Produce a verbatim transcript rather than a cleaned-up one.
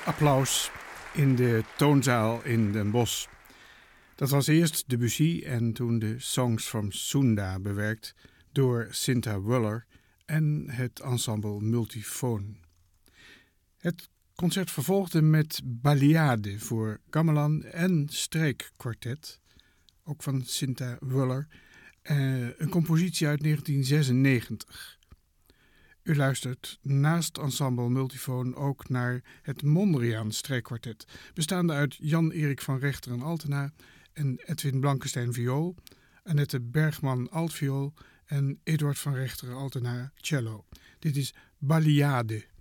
Applaus in de toonzaal in Den Bosch. Dat was eerst Debussy en toen de Songs from Sunda bewerkt door Cinta Wuller en het ensemble Multifoon. Het concert vervolgde met Baliade voor gamelan en strijkkwartet, ook van Cinta Wuller, eh, een compositie uit negentien zesennegentig. U luistert naast ensemble Multifoon ook naar het Mondriaan strijkkwartet, bestaande uit Jan-Erik van Rechteren Altena en Edwin Blankenstein viool, Annette Bergman altviool en Eduard van Rechteren Altena cello. Dit is Baliade.